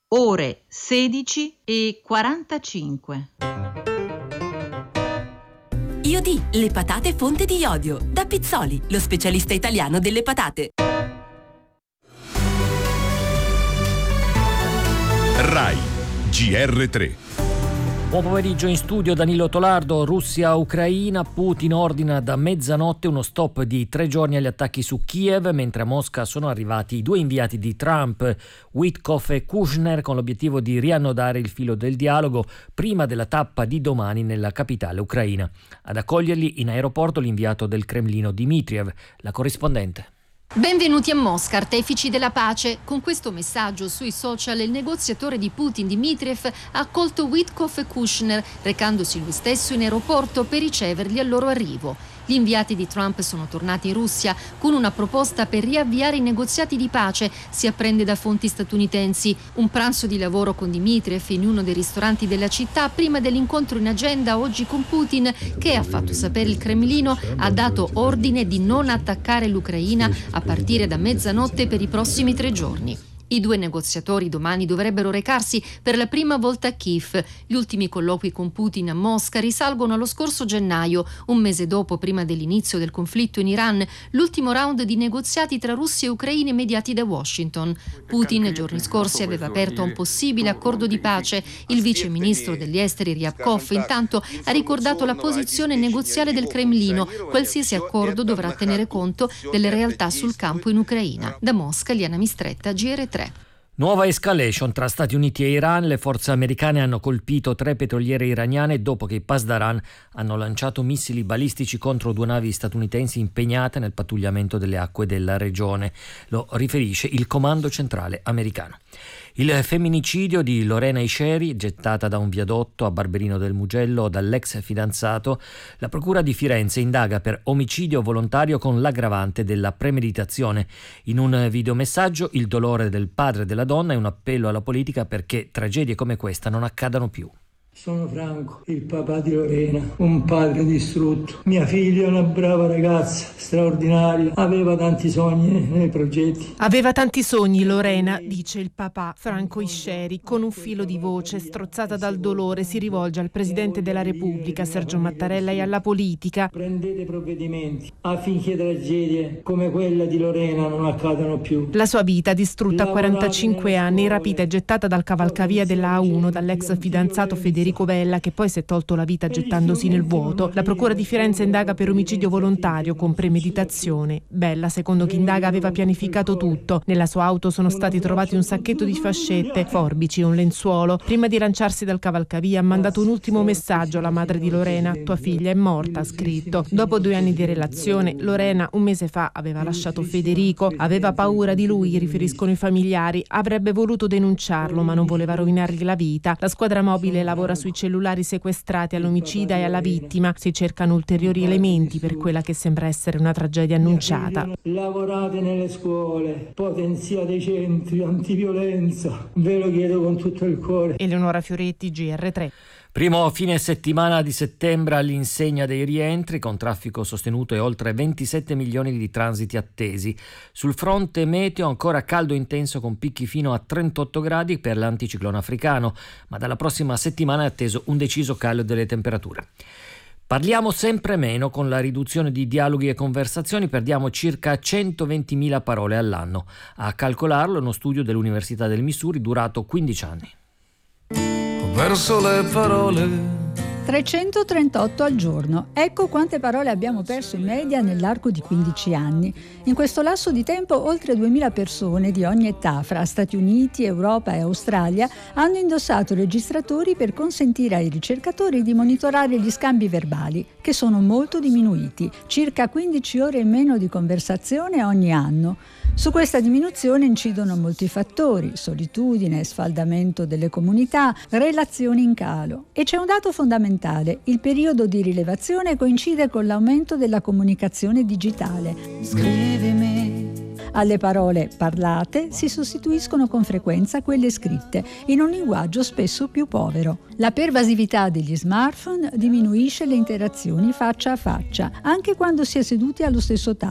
ore 16:45. IOD, le patate fonte di iodio. Da Pizzoli, lo specialista italiano delle patate. RAI GR3. Buon pomeriggio in studio Danilo Tolardo. Russia-Ucraina. Putin ordina da mezzanotte uno stop di 3 giorni agli attacchi su Kiev, mentre a Mosca sono arrivati i 2 inviati di Trump, Witkoff e Kushner, con l'obiettivo di riannodare il filo del dialogo prima della tappa di domani nella capitale ucraina. Ad accoglierli in aeroporto l'inviato del Cremlino Dmitriev, la corrispondente. Benvenuti a Mosca, artefici della pace. Con questo messaggio sui social il negoziatore di Putin Dmitriev ha accolto Witkoff e Kushner, recandosi lui stesso in aeroporto per riceverli al loro arrivo. Gli inviati di Trump sono tornati in Russia con una proposta per riavviare i negoziati di pace, si apprende da fonti statunitensi. Un pranzo di lavoro con Dmitriev in uno dei ristoranti della città prima dell'incontro in agenda oggi con Putin, che, ha fatto sapere il Cremlino, ha dato ordine di non attaccare l'Ucraina a partire da mezzanotte per i prossimi 3 giorni. I 2 negoziatori domani dovrebbero recarsi per la prima volta a Kiev. Gli ultimi colloqui con Putin a Mosca risalgono allo scorso gennaio, un mese dopo, prima dell'inizio del conflitto in Iran, l'ultimo round di negoziati tra russi e ucraini mediati da Washington. Putin giorni scorsi aveva aperto a un possibile accordo di pace. Il vice ministro degli esteri Ryabkov intanto ha ricordato la posizione negoziale del Cremlino: qualsiasi accordo dovrà tenere conto delle realtà sul campo in Ucraina. Da Mosca, Liana Mistretta, GR3. Nuova escalation tra Stati Uniti e Iran. Le forze americane hanno colpito 3 petroliere iraniane dopo che i Pasdaran hanno lanciato missili balistici contro 2 navi statunitensi impegnate nel pattugliamento delle acque della regione. Lo riferisce il Comando Centrale americano. Il femminicidio di Lorena Isheri, gettata da un viadotto a Barberino del Mugello dall'ex fidanzato. La procura di Firenze indaga per omicidio volontario con l'aggravante della premeditazione. In un videomessaggio il dolore del padre della donna è un appello alla politica perché tragedie come questa non accadano più. Sono Franco, il papà di Lorena, un padre distrutto. Mia figlia è una brava ragazza, straordinaria, aveva tanti sogni nei progetti. Aveva tanti sogni Lorena, dice il papà Franco Isheri. Con un filo di voce, strozzata dal dolore, si rivolge al Presidente della Repubblica, Sergio Mattarella, e alla politica. Prendete provvedimenti affinché tragedie come quella di Lorena non accadano più. La sua vita, distrutta a 45 anni, rapita e gettata dal cavalcavia della A1 dall'ex fidanzato Federico Vella, che poi si è tolto la vita gettandosi nel vuoto. La procura di Firenze indaga per omicidio volontario con premeditazione. Bella, secondo chi indaga, aveva pianificato tutto. Nella sua auto sono stati trovati un sacchetto di fascette, forbici e un lenzuolo. Prima di lanciarsi dal cavalcavia ha mandato un ultimo messaggio alla madre di Lorena: tua figlia è morta, ha scritto. Dopo 2 anni di relazione, Lorena un mese fa aveva lasciato Federico. Aveva paura di lui, riferiscono i familiari. Avrebbe voluto denunciarlo, ma non voleva rovinargli la vita. La squadra mobile lavora sui cellulari sequestrati all'omicida e alla vittima. Si cercano ulteriori elementi per quella che sembra essere una tragedia annunciata. Lavorate nelle scuole, potenziate i centri antiviolenza, ve lo chiedo con tutto il cuore. Eleonora Fioretti, GR3. Primo fine settimana di settembre all'insegna dei rientri, con traffico sostenuto e oltre 27 milioni di transiti attesi. Sul fronte meteo ancora caldo intenso con picchi fino a 38 gradi per l'anticiclone africano, ma dalla prossima settimana è atteso un deciso calo delle temperature. Parliamo sempre meno. Con la riduzione di dialoghi e conversazioni perdiamo circa 120.000 parole all'anno. A calcolarlo uno studio dell'Università del Missouri durato 15 anni. Ho perso le parole. 338 al giorno. Ecco quante parole abbiamo perso in media nell'arco di 15 anni. In questo lasso di tempo oltre 2000 persone di ogni età, fra Stati Uniti, Europa e Australia, hanno indossato registratori per consentire ai ricercatori di monitorare gli scambi verbali, che sono molto diminuiti, circa 15 ore in meno di conversazione ogni anno. Su questa diminuzione incidono molti fattori: solitudine, sfaldamento delle comunità, relazioni in calo. E c'è un dato fondamentale: il periodo di rilevazione coincide con l'aumento della comunicazione digitale. Scrivimi. Alle parole parlate si sostituiscono con frequenza quelle scritte, in un linguaggio spesso più povero. La pervasività degli smartphone diminuisce le interazioni faccia a faccia, anche quando si è seduti allo stesso tavolo.